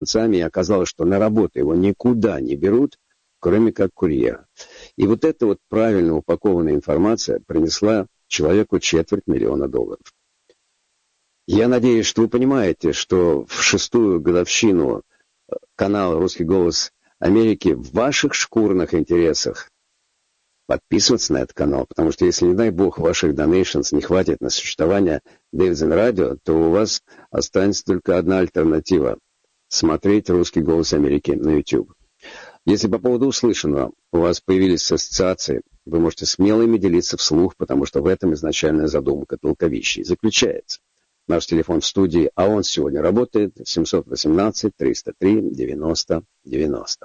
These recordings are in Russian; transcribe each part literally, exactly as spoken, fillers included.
И оказалось, что на работу его никуда не берут, кроме как курьера. И вот эта вот правильно упакованная информация принесла человеку четверть миллиона долларов. Я надеюсь, что вы понимаете, что в шестую годовщину канала «Русский голос Америки» в ваших шкурных интересах подписываться на этот канал, потому что если, не дай бог, ваших донейшнс не хватит на существование Davidson Radio, то у вас останется только одна альтернатива — смотреть «Русский голос Америки» на YouTube. Если по поводу услышанного у вас появились ассоциации, вы можете смело ими делиться вслух, потому что в этом изначальная задумка толковищей заключается. Наш телефон в студии, а он сегодня работает, семь один восемь триста три девяносто девяносто.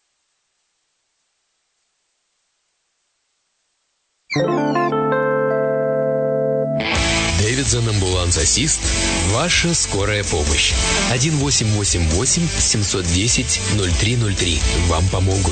Davidson Амбуланс-Ассист. Ваша скорая помощь. один восемь восемь восемь семь один ноль ноль три ноль три. Вам помогут.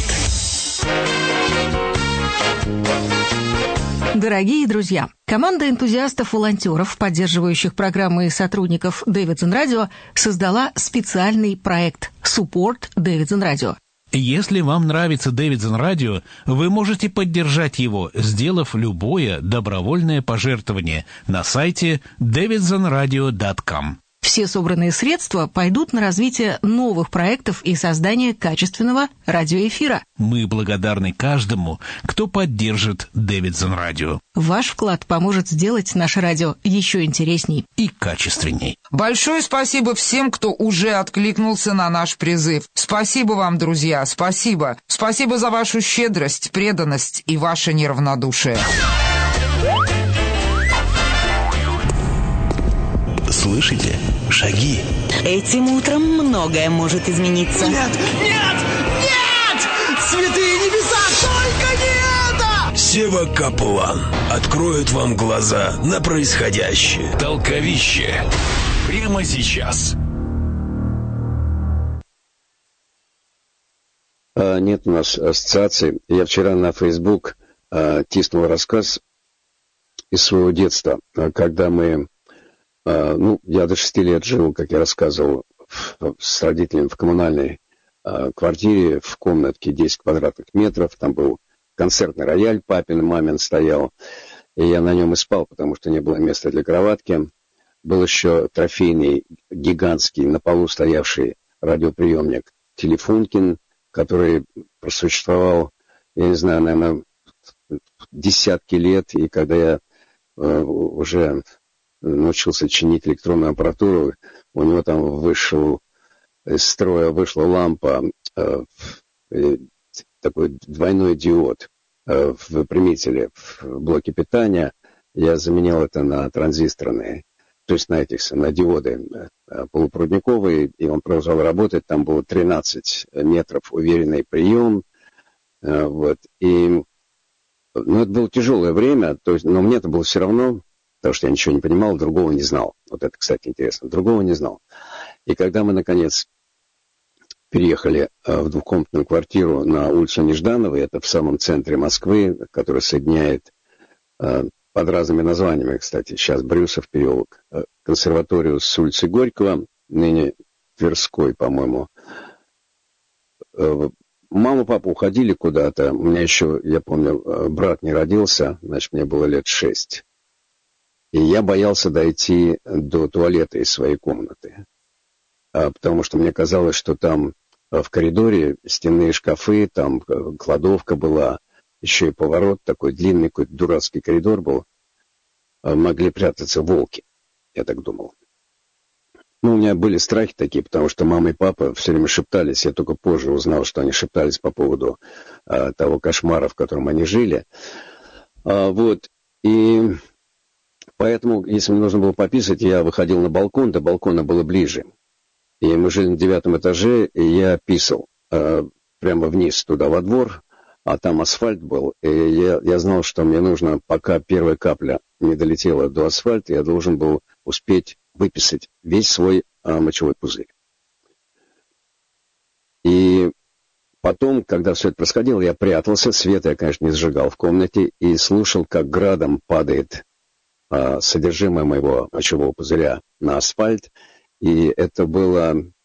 Дорогие друзья, команда энтузиастов-волонтеров, поддерживающих программы и сотрудников Davidson Radio, создала специальный проект Support Davidson Radio. Если вам нравится Davidson Radio, вы можете поддержать его, сделав любое добровольное пожертвование на сайте дэвидсон радио точка ком. Все собранные средства пойдут на развитие новых проектов и создание качественного радиоэфира. Мы благодарны каждому, кто поддержит Davidson Radio. Ваш вклад поможет сделать наше радио еще интересней и качественней. Большое спасибо всем, кто уже откликнулся на наш призыв. Спасибо вам, друзья, спасибо. Спасибо за вашу щедрость, преданность и ваше неравнодушие. Слышите? Шаги. Этим утром многое может измениться. Нет! Нет! Нет! Святые небеса, только не это! Сева Каплан откроет вам глаза на происходящее. Толковище. Прямо сейчас. А, нет у нас ассоциаций. Я вчера на Facebook а, тиснул рассказ из своего детства, когда мы... Uh, ну, я до шести лет жил, как я рассказывал, в, с родителями в коммунальной uh, квартире, в комнатке десять квадратных метров. Там был концертный рояль, папин, мамин стоял. И я на нем и спал, потому что не было места для кроватки. Был еще трофейный, гигантский, на полу стоявший радиоприемник Телефункин, который просуществовал, я не знаю, наверное, десятки лет. И когда я uh, уже... научился чинить электронную аппаратуру, у него там вышел из строя, вышла лампа, э, э, такой двойной диод э, в выпрямителе в блоке питания. Я заменял это на транзисторные, то есть на этих, на диоды э, полупроводниковые, и он продолжал работать. Там было тринадцать метров, уверенный прием. Э, вот, и, ну, это было тяжелое время, то есть, но мне это было все равно, потому что я ничего не понимал, другого не знал. Вот это, кстати, интересно. Другого не знал. И когда мы, наконец, переехали э, в двухкомнатную квартиру на улицу Неждановой, это в самом центре Москвы, которая соединяет э, под разными названиями, кстати, сейчас Брюсов переулок, э, консерваторию с улицы Горького, ныне Тверской, по-моему. Э, мама, папа уходили куда-то. У меня еще, я помню, э, брат не родился, значит, мне было лет шесть. И я боялся дойти до туалета из своей комнаты, потому что мне казалось, что там в коридоре стенные шкафы, там кладовка была, еще и поворот такой длинный, какой-то дурацкий коридор был, могли прятаться волки, я так думал. Ну, у меня были страхи такие, потому что мама и папа все время шептались, я только позже узнал, что они шептались по поводу того кошмара, в котором они жили. Вот, и... Поэтому, если мне нужно было пописать, я выходил на балкон, до балкона было ближе. И мы жили на девятом этаже, и я писал э, прямо вниз туда во двор, а там асфальт был. И я, я знал, что мне нужно, пока первая капля не долетела до асфальта, я должен был успеть выписать весь свой э, мочевой пузырь. И потом, когда все это происходило, я прятался, света я, конечно, не зажигал в комнате, и слушал, как градом падает содержимое моего мочевого пузыря на асфальт, и это было